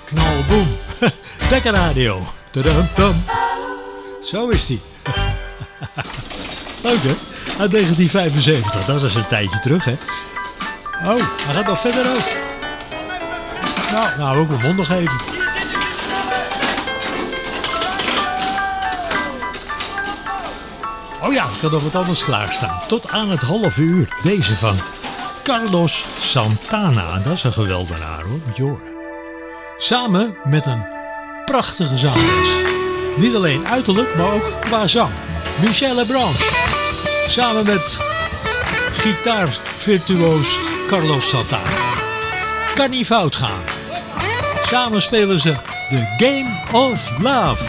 knalboom. Lekker radio. Tadam-tam. Zo is die. Leuk hè? Uit 1975, dat is een tijdje terug hè. Oh, hij gaat nog verder ook. Nou ook mijn mond nog even. Oh ja, ik had nog wat anders klaarstaan. Tot aan het half uur. Deze van Carlos Santana. Dat is een geweldenaar hoor, moet je horen. Samen met een prachtige zangeres. Niet alleen uiterlijk, maar ook qua zang. Michelle Branche. Samen met gitaarvirtuoos Carlos Santana. Kan niet fout gaan. Samen spelen ze The Game of Love.